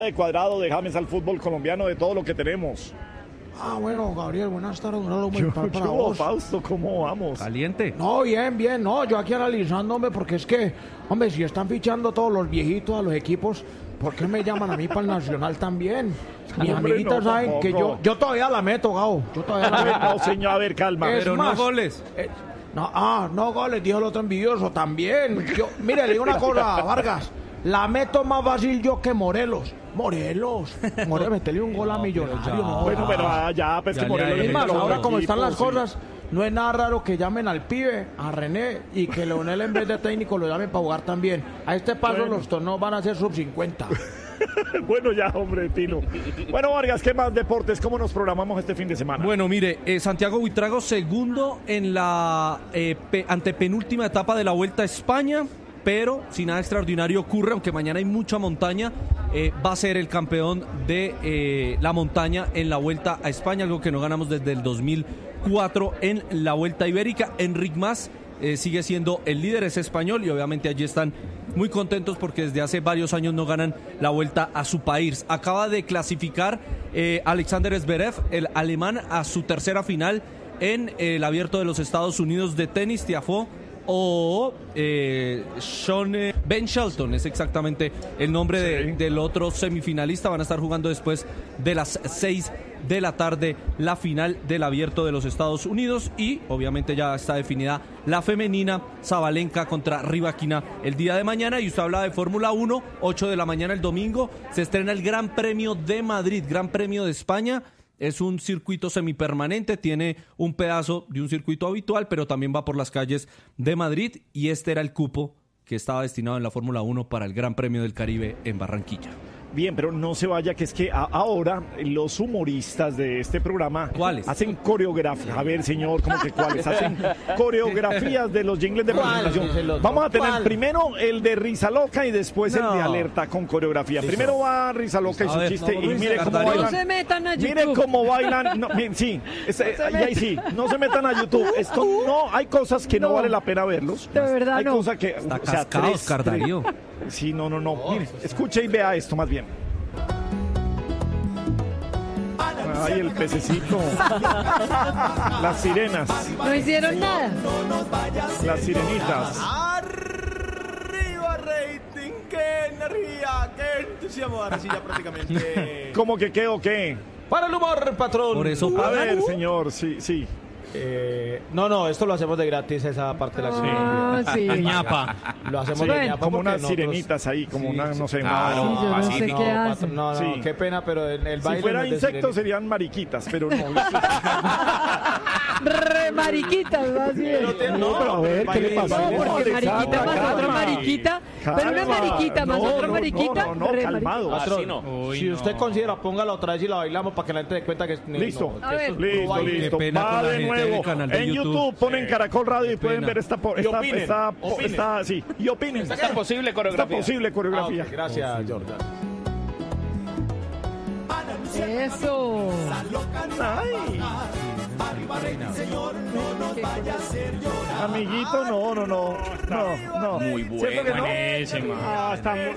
De Cuadrado, de James al fútbol colombiano, de todo lo que tenemos. Bueno, Gabriel, buenas tardes. Una humildad para vos. Fausto, ¿cómo vamos? Caliente. No, bien. No, yo aquí analizándome porque es que, hombre, si están fichando todos los viejitos a los equipos, ¿por qué me llaman a mí para el Nacional también? Mis amiguitas saben que yo todavía la meto, Gabo. Yo todavía la meto. No, señor, a ver, calma. Pero más, no goles. No goles, dijo el otro envidioso también. Mire, le digo una cosa, Vargas. La meto más fácil yo que Morelos, metele un gol a Millonario. No, bueno, pero ya, pues que Morelos. Es más, ahora como están las cosas, no es nada raro que llamen al pibe, a René, y que Leonel en vez de técnico lo llamen para jugar también. A este paso los torneos van a ser sub 50. Bueno, ya, hombre, Tino. Bueno, Vargas, ¿qué más deportes? ¿Cómo nos programamos este fin de semana? Bueno, mire, Santiago Buitrago segundo en la antepenúltima etapa de la Vuelta a España, pero si nada extraordinario ocurre, aunque mañana hay mucha montaña, va a ser el campeón de la montaña en la Vuelta a España, algo que no ganamos desde el 2004 en la Vuelta Ibérica. Enric Mas sigue siendo el líder, es español, y obviamente allí están muy contentos porque desde hace varios años no ganan la Vuelta a su país. Acaba de clasificar Alexander Zverev, el alemán, a su tercera final en el Abierto de los Estados Unidos de tenis. Tiafoe o Ben Shelton es exactamente el nombre del otro semifinalista. Van a estar jugando después de las 6 de la tarde la final del Abierto de los Estados Unidos, y obviamente ya está definida la femenina, Sabalenka contra Rybakina el día de mañana. Y usted habla de Fórmula 1, 8 de la mañana el domingo se estrena el Gran Premio de Madrid, Gran Premio de España. Es un circuito semipermanente, tiene un pedazo de un circuito habitual, pero también va por las calles de Madrid, y este era el cupo que estaba destinado en la Fórmula 1 para el Gran Premio del Caribe en Barranquilla. Bien, pero no se vaya, que es que ahora los humoristas de este programa ¿cuáles? Hacen coreografías. A ver, señor, ¿cómo que cuáles? Hacen coreografías de los jingles de presentación. Vamos a tener primero el de Risa Loca y después el de Alerta con coreografía. Listo. Primero va Risa Loca y su chiste, y mire cómo bailan. No se metan a YouTube. Mire cómo bailan. No, sí, ahí sí, no se metan a YouTube. Esto no, hay cosas que no vale la pena verlos. De verdad, hay cosas que, está cascado, Oscar Darío. Sí, no. Mire, escuche y vea esto más bien. Ay, el pececito. Las sirenas. No hicieron nada. Las sirenitas. Arriba rating, qué energía, qué entusiasmo. Ahora sí ya prácticamente. ¿Cómo que qué o qué? Para el humor, patrón. Por eso. A ver, señor, sí. No, esto lo hacemos de gratis, esa parte de la sirenita. Sí. ñapa. Lo hacemos de ñapa. Como unas sirenitas ahí, como una, no sé, Claro, yo no sé qué hacen. No, qué pena, pero en el baile. Si fuera insectos serían mariquitas, pero no. Re mariquitas, más bien. No, pero a ver, ¿qué le pasó? No, porque mariquita más otra mariquita. Pero una mariquita más otra mariquita. No, calmado. Patrón, si usted considera, póngala otra vez y la bailamos para que la gente dé cuenta que es. Listo, a ver. listo. Va de nuevo. En YouTube ponen Caracol Radio y pueden ver esta sí, y opinen. Esta posible coreografía. Gracias, Jordan. Eso. Ay. Amiguito, no. Muy buenísima.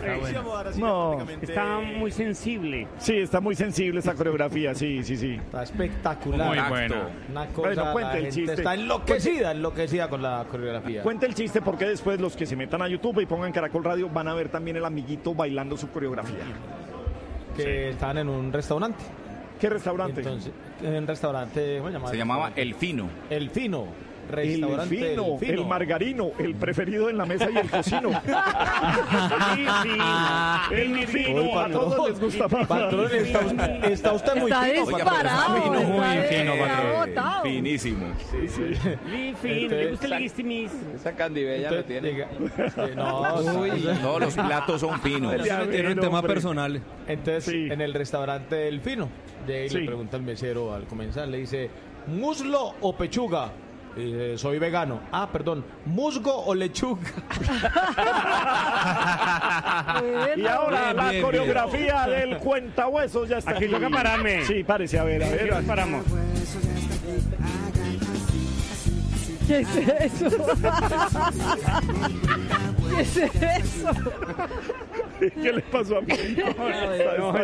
Está muy sensible. Sí, está muy sensible esa coreografía, sí. Está espectacular. Muy bueno. Una cosa, Bueno, cuente el chiste. Está enloquecida con la coreografía. Cuente el chiste, porque después los que se metan a YouTube y pongan Caracol Radio van a ver también el amiguito bailando su coreografía. Que estaban en un restaurante. ¿Qué restaurante? Entonces, en un restaurante, ¿cómo se llamaba El Fino. El Fino. Restaurante El Fino, el margarino, el preferido en la mesa y el cocino. El fino, a todos les gusta más. Patrón, está usted muy fino. Disparado. Muy fino, patrón. Finísimo. Muy fino, le gusta el guistimis. Esa candibella lo tiene. No, los platos son finos. Tiene un tema personal. Entonces, en el restaurante El Fino, le pregunta al mesero al comenzar, le dice, ¿muslo o pechuga? Soy vegano. Perdón, ¿musgo o lechuga? Y ahora la coreografía del cuentahuesos ya está aquí. Toca pararme. Sí, párese, a ver. Paramos. ¿Qué es eso? ¿Qué es eso? ¿Qué le pasó a mi hijo? No,